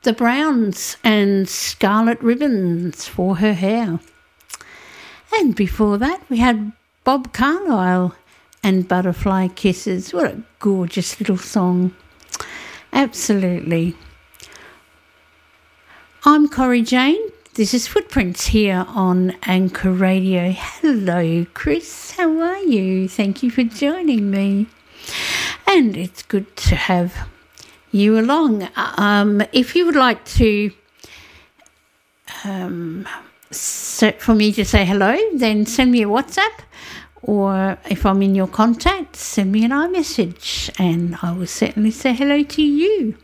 The Browns and Scarlet Ribbons for Her Hair. And before that, we had Bob Carlyle and Butterfly Kisses. What a gorgeous little song. Absolutely. I'm Corrie Jane. This is Footprints here on Anchor Radio. Hello, Chris. How are you? Thank you for joining me. And it's good to have you along. If you would like to for me to say hello, then send me a WhatsApp, or if I'm in your contact, send me an iMessage, and I will certainly say hello to you.